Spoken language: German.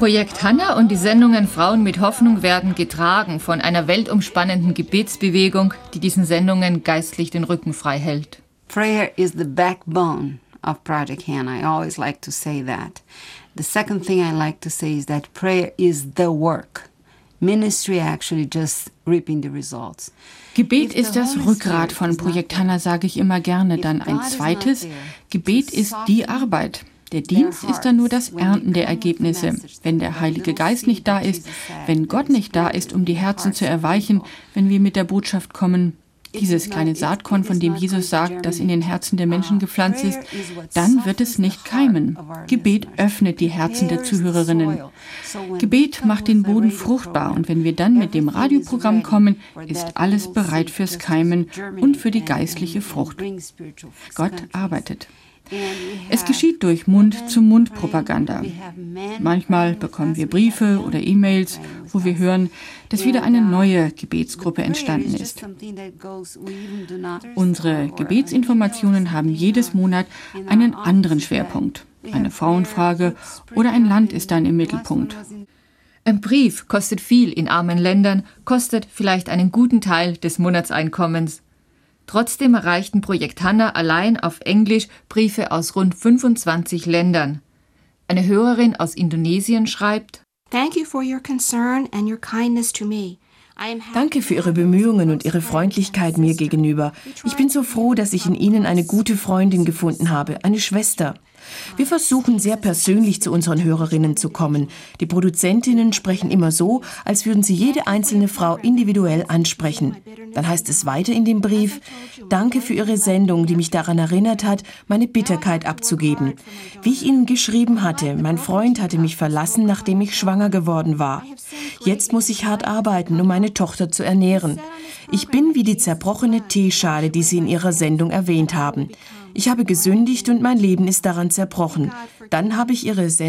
Projekt Hannah und die Sendungen Frauen mit Hoffnung werden getragen von einer weltumspannenden Gebetsbewegung, die diesen Sendungen geistlich den Rücken frei hält. Prayer is the backbone of Project Hannah. I always like to say that. The second thing I like to say is that prayer is the work. Ministry actually just reaping the results. Gebet ist das Rückgrat von Projekt Hannah, sage ich immer gerne. Dann ein zweites, Gebet ist die Arbeit. Der Dienst ist dann nur das Ernten der Ergebnisse. Wenn der Heilige Geist nicht da ist, wenn Gott nicht da ist, um die Herzen zu erweichen, wenn wir mit der Botschaft kommen, dieses kleine Saatkorn, von dem Jesus sagt, das in den Herzen der Menschen gepflanzt ist, dann wird es nicht keimen. Gebet öffnet die Herzen der Zuhörerinnen. Gebet macht den Boden fruchtbar und wenn wir dann mit dem Radioprogramm kommen, ist alles bereit fürs Keimen und für die geistliche Frucht. Gott arbeitet. Es geschieht durch Mund-zu-Mund-Propaganda. Manchmal bekommen wir Briefe oder E-Mails, wo wir hören, dass wieder eine neue Gebetsgruppe entstanden ist. Unsere Gebetsinformationen haben jedes Monat einen anderen Schwerpunkt. Eine Frauenfrage oder ein Land ist dann im Mittelpunkt. Ein Brief kostet viel in armen Ländern, kostet vielleicht einen guten Teil des Monatseinkommens. Trotzdem erreichten Projekt Hannah allein auf Englisch Briefe aus rund 25 Ländern. Eine Hörerin aus Indonesien schreibt: Danke für Ihre Bemühungen und Ihre Freundlichkeit mir gegenüber. Ich bin so froh, dass ich in Ihnen eine gute Freundin gefunden habe, eine Schwester. Wir versuchen sehr persönlich zu unseren Hörerinnen zu kommen. Die Produzentinnen sprechen immer so, als würden sie jede einzelne Frau individuell ansprechen. Dann heißt es weiter in dem Brief: Danke für Ihre Sendung, die mich daran erinnert hat, meine Bitterkeit abzugeben. Wie ich Ihnen geschrieben hatte, mein Freund hatte mich verlassen, nachdem ich schwanger geworden war. Jetzt muss ich hart arbeiten, um meine Tochter zu ernähren. Ich bin wie die zerbrochene Teeschale, die Sie in Ihrer Sendung erwähnt haben. Ich habe gesündigt und mein Leben ist daran zerbrochen. Dann habe ich Ihre Sendung